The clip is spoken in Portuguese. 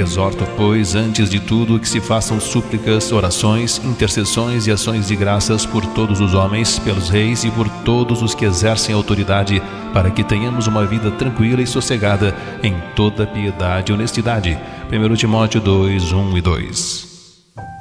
Exorto, pois, antes de tudo, que se façam súplicas, orações, intercessões e ações de graças por todos os homens, pelos reis e por todos os que exercem autoridade, para que tenhamos uma vida tranquila e sossegada em toda piedade e honestidade. 1 Timóteo 2, 1 e 2.